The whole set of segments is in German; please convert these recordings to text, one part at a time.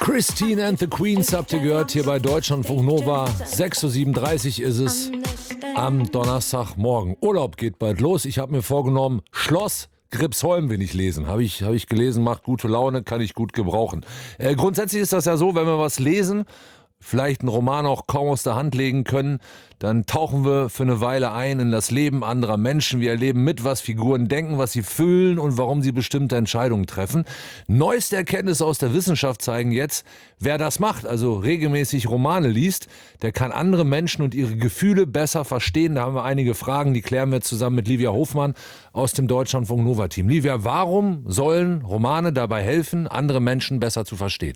Christine and the Queens habt ihr gehört hier bei Deutschlandfunk Nova. 6.37 Uhr ist es am Donnerstagmorgen. Urlaub geht bald los. Ich habe mir vorgenommen, Schloss Gripsholm will ich lesen. Habe ich gelesen, macht gute Laune, kann ich gut gebrauchen. Grundsätzlich ist das ja so, wenn wir was lesen, vielleicht einen Roman auch kaum aus der Hand legen können, dann tauchen wir für eine Weile ein in das Leben anderer Menschen. Wir erleben mit, was Figuren denken, was sie fühlen und warum sie bestimmte Entscheidungen treffen. Neueste Erkenntnisse aus der Wissenschaft zeigen jetzt, wer das macht, also regelmäßig Romane liest, der kann andere Menschen und ihre Gefühle besser verstehen. Da haben wir einige Fragen, die klären wir zusammen mit Livia Hofmann aus dem Deutschlandfunk Nova Team. Livia, warum sollen Romane dabei helfen, andere Menschen besser zu verstehen?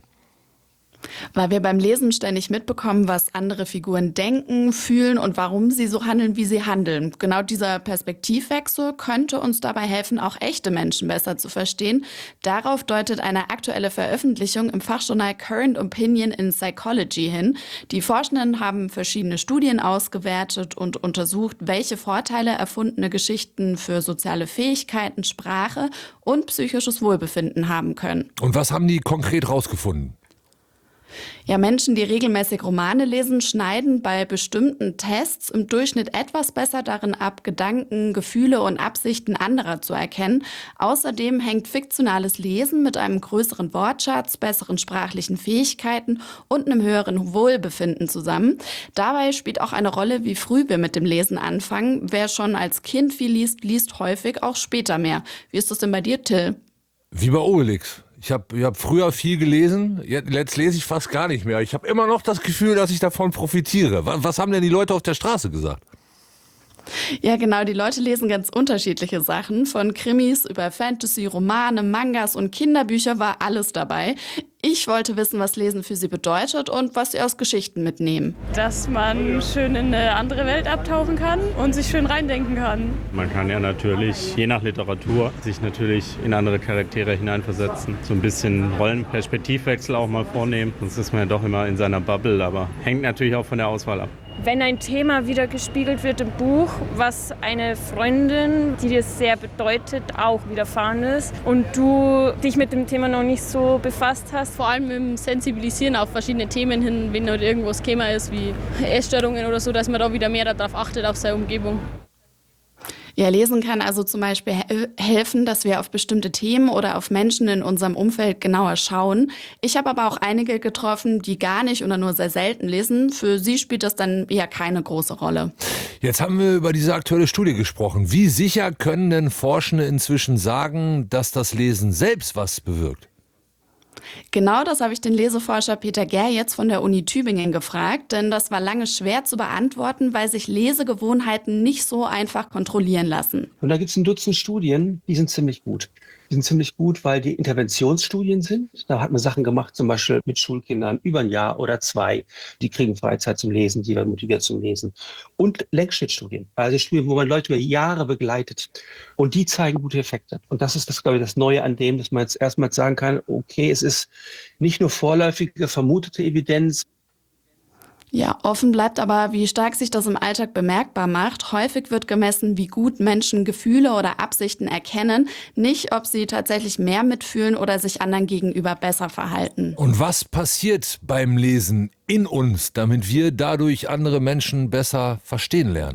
Weil wir beim Lesen ständig mitbekommen, was andere Figuren denken, fühlen und warum sie so handeln, wie sie handeln. Genau dieser Perspektivwechsel könnte uns dabei helfen, auch echte Menschen besser zu verstehen. Darauf deutet eine aktuelle Veröffentlichung im Fachjournal Current Opinion in Psychology hin. Die Forschenden haben verschiedene Studien ausgewertet und untersucht, welche Vorteile erfundene Geschichten für soziale Fähigkeiten, Sprache und psychisches Wohlbefinden haben können. Und was haben die konkret rausgefunden? Ja, Menschen, die regelmäßig Romane lesen, schneiden bei bestimmten Tests im Durchschnitt etwas besser darin ab, Gedanken, Gefühle und Absichten anderer zu erkennen. Außerdem hängt fiktionales Lesen mit einem größeren Wortschatz, besseren sprachlichen Fähigkeiten und einem höheren Wohlbefinden zusammen. Dabei spielt auch eine Rolle, wie früh wir mit dem Lesen anfangen. Wer schon als Kind viel liest, liest häufig auch später mehr. Wie ist das denn bei dir, Till? Wie bei Obelix. Ich hab früher viel gelesen, jetzt lese ich fast gar nicht mehr. Ich habe immer noch das Gefühl, dass ich davon profitiere. Was haben denn die Leute auf der Straße gesagt? Ja, genau. Die Leute lesen ganz unterschiedliche Sachen. Von Krimis über Fantasy, Romane, Mangas und Kinderbücher war alles dabei. Ich wollte wissen, was Lesen für sie bedeutet und was sie aus Geschichten mitnehmen. Dass man schön in eine andere Welt abtauchen kann und sich schön reindenken kann. Man kann ja natürlich, je nach Literatur, sich natürlich in andere Charaktere hineinversetzen. So ein bisschen Rollenperspektivwechsel auch mal vornehmen. Sonst ist man ja doch immer in seiner Bubble, aber hängt natürlich auch von der Auswahl ab. Wenn ein Thema wieder gespiegelt wird im Buch, was eine Freundin, die dir sehr bedeutet, auch widerfahren ist und du dich mit dem Thema noch nicht so befasst hast. Vor allem im Sensibilisieren auf verschiedene Themen hin, wenn dort irgendwas Thema ist wie Essstörungen oder so, dass man da wieder mehr darauf achtet, auf seine Umgebung. Ja, Lesen kann also zum Beispiel helfen, dass wir auf bestimmte Themen oder auf Menschen in unserem Umfeld genauer schauen. Ich habe aber auch einige getroffen, die gar nicht oder nur sehr selten lesen. Für sie spielt das dann eher keine große Rolle. Jetzt haben wir über diese aktuelle Studie gesprochen. Wie sicher können denn Forschende inzwischen sagen, dass das Lesen selbst was bewirkt? Genau das habe ich den Leseforscher Peter Gerr jetzt von der Uni Tübingen gefragt, denn das war lange schwer zu beantworten, weil sich Lesegewohnheiten nicht so einfach kontrollieren lassen. Und da gibt es ein Dutzend Studien, die sind ziemlich gut. Die sind ziemlich gut, weil die Interventionsstudien sind. Da hat man Sachen gemacht, zum Beispiel mit Schulkindern über ein Jahr oder 2. Die kriegen Freizeit zum Lesen, die werden motiviert zum Lesen. Und Längsschnittstudien, also Studien, wo man Leute über Jahre begleitet. Und die zeigen gute Effekte. Und das ist das, glaube ich, das Neue an dem, dass man jetzt erstmal sagen kann, okay, es ist nicht nur vorläufige, vermutete Evidenz. Ja, offen bleibt aber, wie stark sich das im Alltag bemerkbar macht. Häufig wird gemessen, wie gut Menschen Gefühle oder Absichten erkennen, nicht, ob sie tatsächlich mehr mitfühlen oder sich anderen gegenüber besser verhalten. Und was passiert beim Lesen in uns, damit wir dadurch andere Menschen besser verstehen lernen?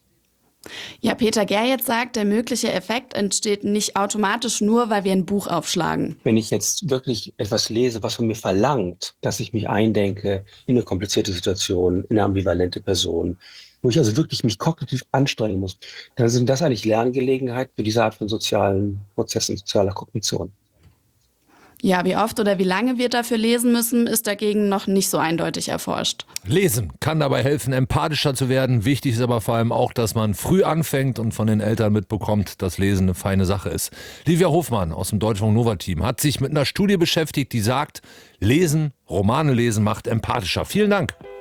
Ja, Peter Gerr jetzt sagt, der mögliche Effekt entsteht nicht automatisch nur, weil wir ein Buch aufschlagen. Wenn ich jetzt wirklich etwas lese, was von mir verlangt, dass ich mich eindenke in eine komplizierte Situation, in eine ambivalente Person, wo ich also wirklich mich kognitiv anstrengen muss, dann sind das eigentlich Lerngelegenheiten für diese Art von sozialen Prozessen, sozialer Kognition. Ja, wie oft oder wie lange wir dafür lesen müssen, ist dagegen noch nicht so eindeutig erforscht. Lesen kann dabei helfen, empathischer zu werden. Wichtig ist aber vor allem auch, dass man früh anfängt und von den Eltern mitbekommt, dass Lesen eine feine Sache ist. Livia Hofmann aus dem Deutschlandfunk Nova Team hat sich mit einer Studie beschäftigt, die sagt, Lesen, Romane lesen macht empathischer. Vielen Dank.